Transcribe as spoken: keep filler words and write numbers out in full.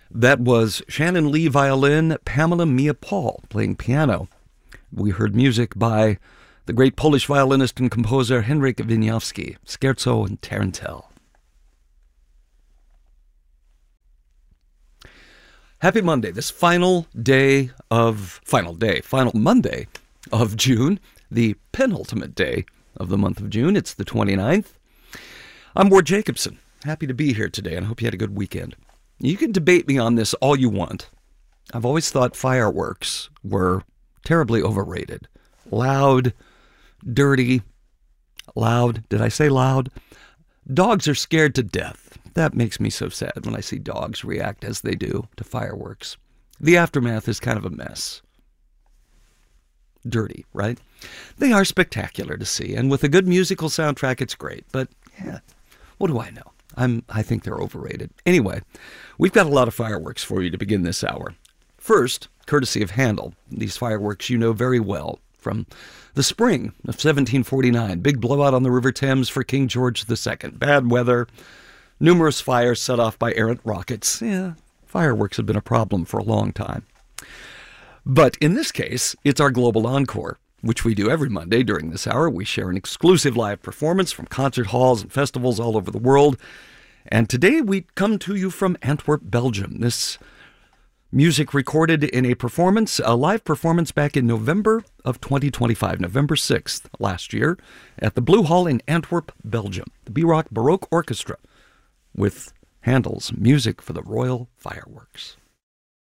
That was Shannon Lee violin, Pamela Mia Paul playing piano. We heard music by the great Polish violinist and composer Henryk Wieniawski, Scherzo and Tarantelle. Happy Monday, this final day of, final day, final Monday of June, the penultimate day of the month of June. It's the twenty-ninth. I'm Ward Jacobson. Happy to be here today, and I hope you had a good weekend. You can debate me on this all you want. I've always thought fireworks were terribly overrated. Loud, dirty, loud. Did I say loud? Dogs are scared to death. That makes me so sad when I see dogs react as they do to fireworks. The aftermath is kind of a mess. Dirty, right? They are spectacular to see, and with a good musical soundtrack, it's great. But, yeah, what do I know? I'm, I think they're overrated. Anyway, we've got a lot of fireworks for you to begin this hour. First, courtesy of Handel, these fireworks you know very well from the spring of seventeen forty-nine. Big blowout on the River Thames for King George the Second. Bad weather, numerous fires set off by errant rockets. Yeah, fireworks have been a problem for a long time. But in this case, it's our Global Encore, which we do every Monday during this hour. We share an exclusive live performance from concert halls and festivals all over the world. And today we come to you from Antwerp, Belgium. This music recorded in a performance, a live performance back in November of twenty twenty-five, November sixth last year, at the Blue Hall in Antwerp, Belgium. The B-Rock Baroque Orchestra with Handel's Music for the Royal Fireworks.